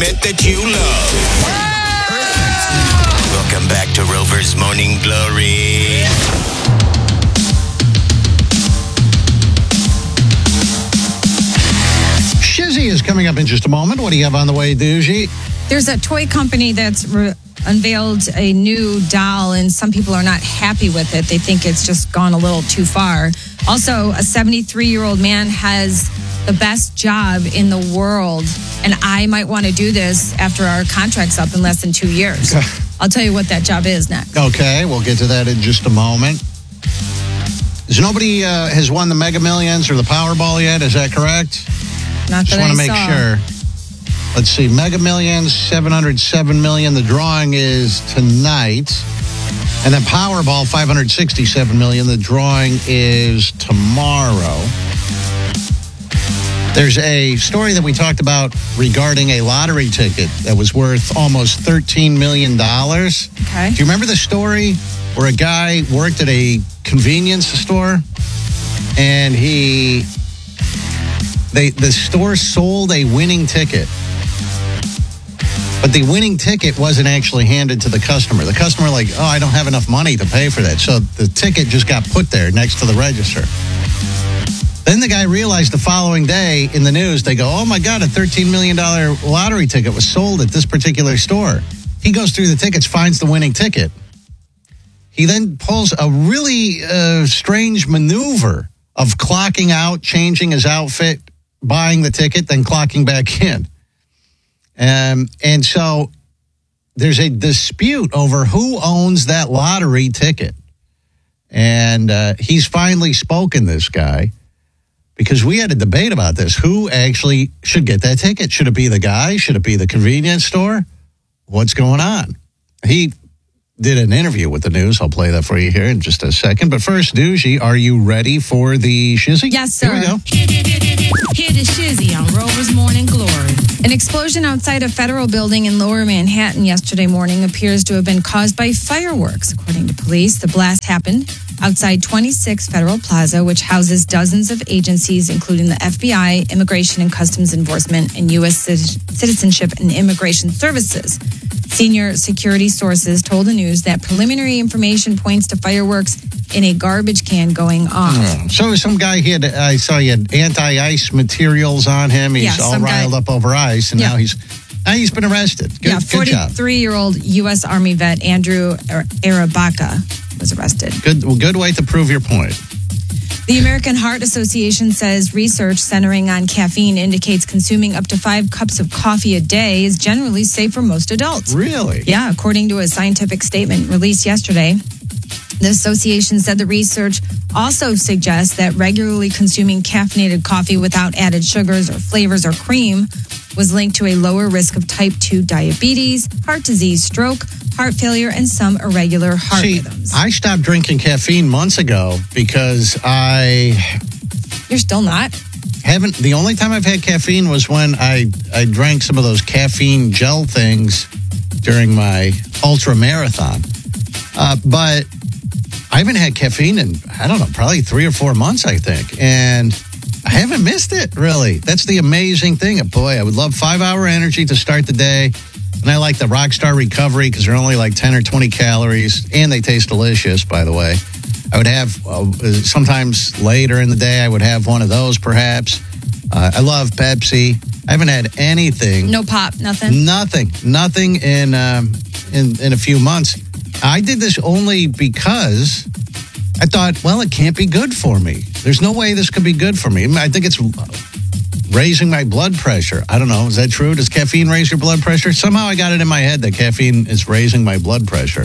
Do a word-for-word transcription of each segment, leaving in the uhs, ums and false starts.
entertainment that you love. Welcome back to Rover's Morning Glory. Shizzy is coming up in just a moment. What do you have on the way, Doogie? There's a toy company that's re- unveiled a new doll, and some people are not happy with it. They think it's just gone a little too far. Also, a seventy-three-year-old man has the best job in the world, and I might want to do this after our contract's up in less than two years. I'll tell you what that job is next. Okay, we'll get to that in just a moment. Is nobody uh, has won the Mega Millions or the Powerball yet? Is that correct? Not Just that want to I make saw. sure. Let's see. Mega Millions, seven hundred seven million dollars. The drawing is tonight. And then Powerball, five hundred sixty-seven million dollars. The drawing is tomorrow. There's a story that we talked about regarding a lottery ticket that was worth almost thirteen million dollars. Okay. Do you remember the story where a guy worked at a convenience store and he... They, the store sold a winning ticket, but the winning ticket wasn't actually handed to the customer. The customer like, oh, I don't have enough money to pay for that. So the ticket just got put there next to the register. Then the guy realized the following day in the news, they go, oh my God, a thirteen million dollars lottery ticket was sold at this particular store. He goes through the tickets, finds the winning ticket. He then pulls a really uh, strange maneuver of clocking out, changing his outfit, buying the ticket, then clocking back in. Um, and so there's a dispute over who owns that lottery ticket. And uh, he's finally spoken, this guy, because we had a debate about this. Who actually should get that ticket? Should it be the guy? Should it be the convenience store? What's going on? He did an interview with the news. I'll play that for you here in just a second. But first, Doogie, are you ready for the shizzy? Yes, sir. Here we go. Hear the shizzy on Rover's Morning Glory. An explosion outside a federal building in Lower Manhattan yesterday morning appears to have been caused by fireworks. According to police, the blast happened outside twenty-six Federal Plaza, which houses dozens of agencies, including the F B I, Immigration and Customs Enforcement, and U S Citizenship and Immigration Services. Senior security sources told the news that preliminary information points to fireworks in a garbage can going off. Oh, so some guy, he had, I saw he had anti-ice materials on him. He's Yeah, all some guy- riled up over ice, and Yeah. now he's now he's been arrested. Good, yeah, good job. forty-three-year-old U S Army vet Andrew Arabaka was arrested. Good, well, good way to prove your point. The American Heart Association says research centering on caffeine indicates consuming up to five cups of coffee a day is generally safe for most adults. Really? Yeah, according to a scientific statement released yesterday. The association said the research also suggests that regularly consuming caffeinated coffee without added sugars or flavors or cream was linked to a lower risk of type two diabetes, heart disease, stroke, heart failure, and some irregular heart See, rhythms. I stopped drinking caffeine months ago because I You're still not? haven't. The only time I've had caffeine was when I, I drank some of those caffeine gel things during my ultra marathon. Uh, but I haven't had caffeine in, I don't know, probably three or four months, I think. And I haven't missed it, really. That's the amazing thing. Boy, I would love five-hour energy to start the day. And I like the Rockstar Recovery because they're only like ten or twenty calories. And they taste delicious, by the way. I would have, uh, sometimes later in the day, I would have one of those, perhaps. Uh, I love Pepsi. I haven't had anything. No pop, nothing? Nothing. Nothing in, um, in, in a few months. I did this only because I thought, well, it can't be good for me. There's no way this could be good for me. I think it's raising my blood pressure. I don't know. Is that true? Does caffeine raise your blood pressure? Somehow I got it in my head that caffeine is raising my blood pressure.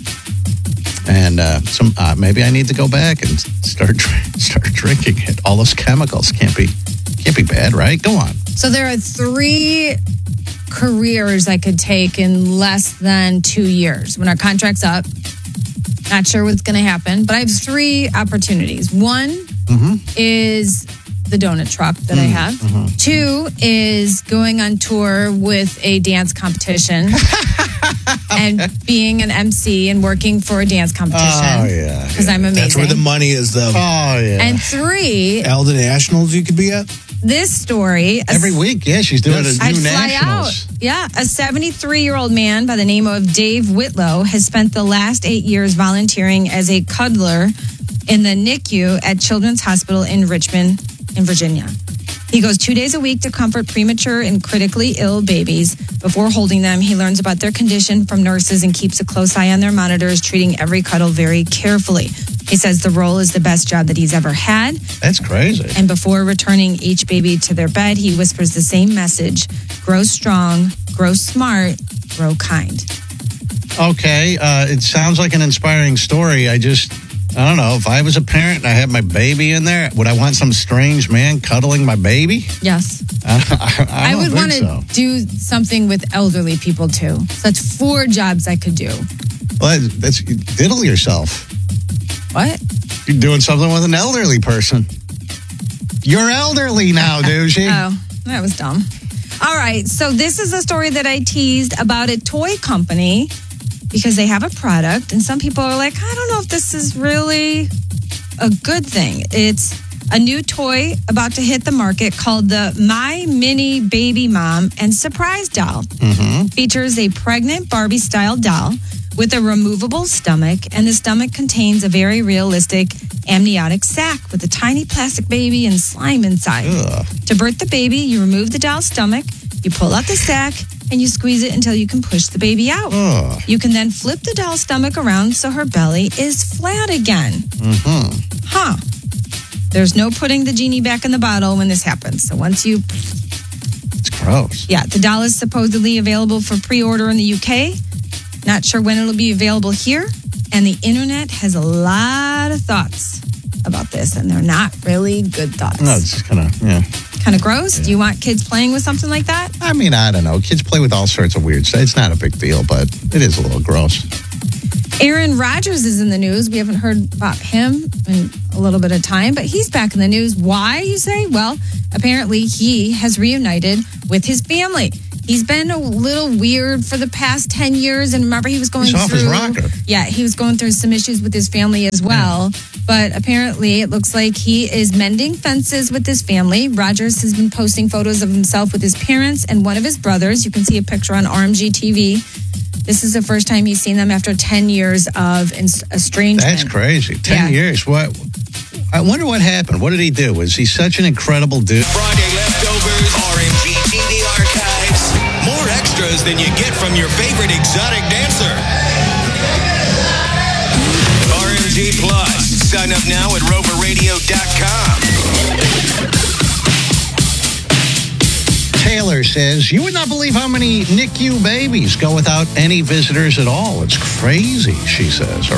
And uh, some uh, maybe I need to go back and start start drinking it. All those chemicals can't be can't be bad, right? Go on. So there are three careers I could take in less than two years. When our contract's up, not sure what's going to happen, but I have three opportunities. One Mm-hmm. is the donut truck that I have. Mm-hmm. Two is going on tour with a dance competition and being an M C and working for a dance competition. Oh, yeah. Because I'm amazing. That's where the money is, though. Oh, yeah. And three, Alden Nationals you could be at? this story. a Every week, yeah, she's doing Yes. a I'd new fly nationals. out. Yeah, a seventy-three-year-old man by the name of Dave Whitlow has spent the last eight years volunteering as a cuddler in the N I C U at Children's Hospital in Richmond, in Virginia. He goes two days a week to comfort premature and critically ill babies. Before holding them, he learns about their condition from nurses and keeps a close eye on their monitors, treating every cuddle very carefully. He says the role is the best job that he's ever had. That's crazy. And before returning each baby to their bed, he whispers the same message: grow strong, grow smart, grow kind. Okay, uh, it sounds like an inspiring story. I just, I don't know, if I was a parent and I had my baby in there, would I want some strange man cuddling my baby? Yes. I, I, I I don't would think want to so. do something with elderly people too. So that's four jobs I could do. Well, that's, diddle yourself. What? You're doing something with an elderly person. You're elderly now, douchey. Oh, that was dumb. All right. So this is a story that I teased about a toy company because they have a product, and some people are like, I don't know if this is really a good thing. It's a new toy about to hit the market called the My Mini Baby Mom and Surprise Doll. Mm-hmm. Features a pregnant Barbie-style doll with a removable stomach, and the stomach contains a very realistic amniotic sac with a tiny plastic baby and slime inside. Ugh. To birth the baby, you remove the doll's stomach, you pull out the sac, and you squeeze it until you can push the baby out. Ugh. You can then flip the doll's stomach around so her belly is flat again. Mm-hmm. Huh. There's no putting the genie back in the bottle when this happens. So once you, It's gross. yeah, the doll is supposedly available for pre-order in the U K. Not sure when it'll be available here. And the internet has a lot of thoughts about this, and they're not really good thoughts. No, it's just kind of, yeah. Kind of gross. Do you want kids playing with something like that? I mean, I don't know. Kids play with all sorts of weird stuff. It's not a big deal, but it is a little gross. Aaron Rodgers is in the news. We haven't heard about him in a little bit of time, but he's back in the news. Why, you say? Well, apparently he has reunited with his family. He's been a little weird for the past ten years. And remember, he was going He's through... off his rocker. Yeah, he was going through some issues with his family as well. Yeah. But apparently it looks like he is mending fences with his family. Rodgers has been posting photos of himself with his parents and one of his brothers. You can see a picture on R M G T V. This is the first time he's seen them after ten years of estrangement. That's crazy. ten Yeah. years. What? I wonder what happened. What did he do? Was he such an incredible dude? Friday leftovers, R M G T V archives. More extras than you get from your favorite exotic dancer. R M G Plus. Sign up now at rover radio dot com. Taylor says, you would not believe how many N I C U babies go without any visitors at all. It's crazy, she says.